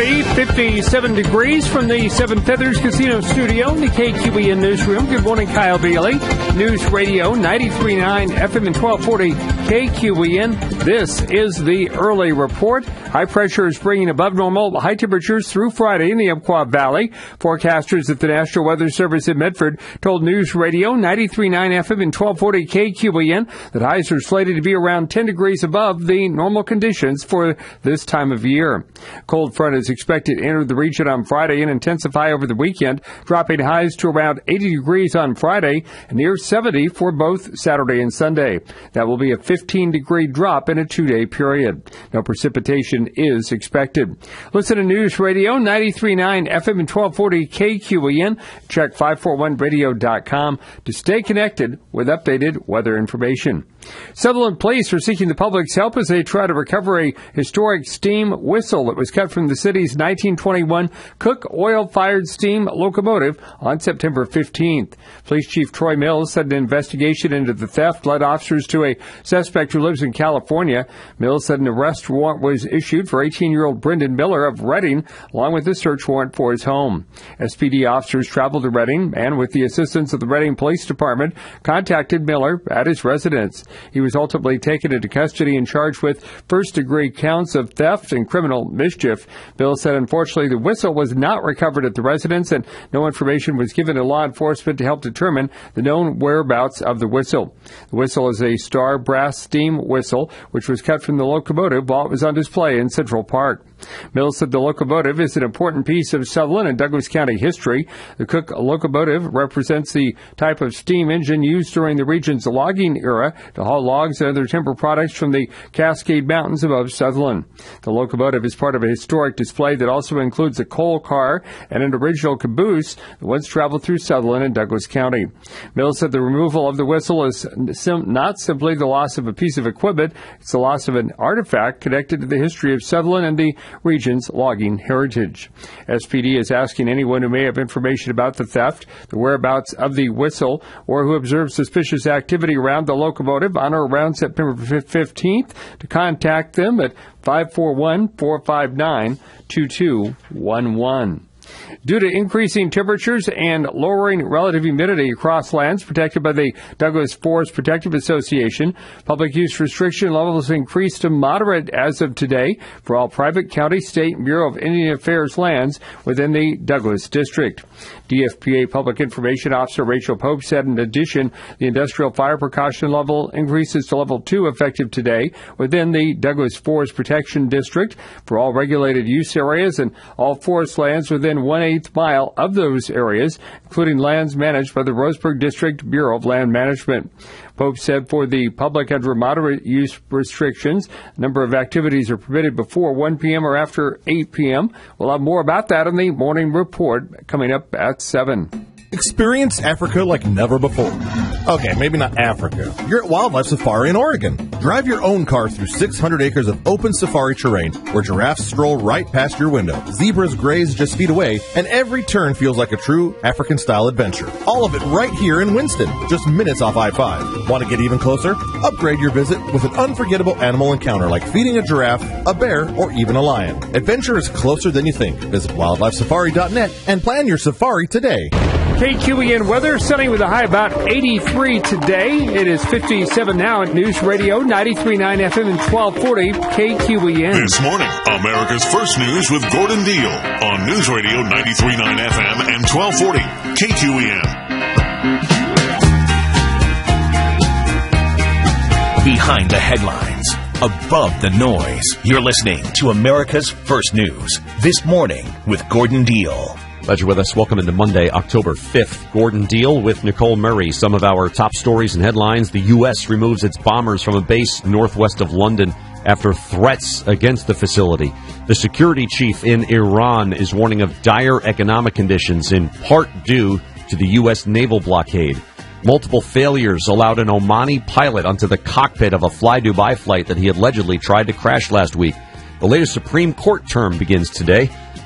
12:40, 57 degrees from the Seven Feathers Casino Studio in the KQEN Newsroom. Good morning, Kyle Bailey. News Radio 93.9 FM and 1240 KQEN. This is the early report. High pressure is bringing above normal high temperatures through Friday in the Umpqua Valley. Forecasters at the National Weather Service in Medford told News Radio 93.9 FM and 1240 KQEN that highs are slated to be around 10 degrees above the normal conditions for this time of year. Cold front is expected to enter the region on Friday and intensify over the weekend, dropping highs to around 80 degrees on Friday and near 70 for both Saturday and Sunday. That will be a 15-degree drop in a 2-day period. No precipitation is expected. Listen to News Radio 93.9 FM and 1240 KQEN. Check 541radio.com to stay connected with updated weather information. Sutherland Police are seeking the public's help as they try to recover a historic steam whistle that was cut from the city's 1921 Cook oil-fired steam locomotive on September 15th. Police Chief Troy Mills said an investigation into the theft led officers to a suspect who lives in California. Mills said an arrest warrant was issued for 18-year-old Brendan Miller of Redding, along with a search warrant for his home. SPD officers traveled to Redding and, with the assistance of the Redding Police Department, contacted Miller at his residence. He was ultimately taken into custody and charged with first-degree counts of theft and criminal mischief. Bill said, unfortunately, the whistle was not recovered at the residence and no information was given to law enforcement to help determine the known whereabouts of the whistle. The whistle is a Star brass steam whistle, which was cut from the locomotive while it was on display in Central Park. Mills said the locomotive is an important piece of Sutherland and Douglas County history. The Cook locomotive represents the type of steam engine used during the region's logging era to haul logs and other timber products from the Cascade Mountains above Sutherland. The locomotive is part of a historic display that also includes a coal car and an original caboose that once traveled through Sutherland and Douglas County. Mills said the removal of the whistle is not simply the loss of a piece of equipment, it's the loss of an artifact connected to the history of Sutherland and the region's logging heritage. SPD is asking anyone who may have information about the theft, the whereabouts of the whistle, or who observes suspicious activity around the locomotive on or around September 15th to contact them at 541-459-2211. Due to increasing temperatures and lowering relative humidity across lands protected by the Douglas Forest Protective Association, public use restriction levels increased to moderate as of today for all private county, state, and Bureau of Indian Affairs lands within the Douglas District. DFPA Public Information Officer Rachel Pope said, in addition, the industrial fire precaution level increases to level 2 effective today within the Douglas Forest Protection District for all regulated use areas and all forest lands within 1/8 mile of those areas, including lands managed by the Roseburg District Bureau of Land Management. Pope said for the public under moderate use restrictions, a number of activities are permitted before 1 p.m. or after 8 p.m. We'll have more about that in the morning report coming up at 7. Experience Africa like never before. Okay, maybe not Africa. You're at Wildlife Safari in Oregon. Drive your own car through 600 acres of open safari terrain where giraffes stroll right past your window, zebras graze just feet away, and every turn feels like a true African-style adventure. All of it right here in Winston, just minutes off I-5. Want to get even closer? Upgrade your visit with an unforgettable animal encounter like feeding a giraffe, a bear, or even a lion. Adventure is closer than you think. Visit wildlifesafari.net and plan your safari today. KQEN weather, sunny with a high about 83 today. It is 57 now at News Radio 93.9 FM and 1240 KQEN. This morning, America's First News with Gordon Deal on News Radio 93.9 FM and 1240 KQEN. Behind the headlines, above the noise, you're listening to America's First News. This morning with Gordon Deal. Glad you're with us. Welcome into Monday, October 5th. Gordon Deal with Nicole Murray. Some of our top stories and headlines. The U.S. removes its bombers from a base northwest of London after threats against the facility. The security chief in Iran is warning of dire economic conditions, in part due to the U.S. naval blockade. Multiple failures allowed an Omani pilot onto the cockpit of a Fly Dubai flight that he allegedly tried to crash last week. The latest Supreme Court term begins today.